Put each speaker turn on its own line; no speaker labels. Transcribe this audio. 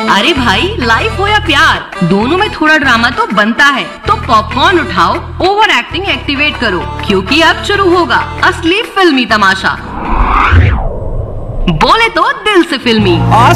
अरे भाई, लाइफ हो या प्यार, दोनों में थोड़ा ड्रामा तो बनता है। तो पॉपकॉर्न उठाओ, ओवर एक्टिंग एक्टिवेट करो, क्योंकि अब शुरू होगा असली फिल्मी तमाशा। बोले तो दिल से फिल्मी।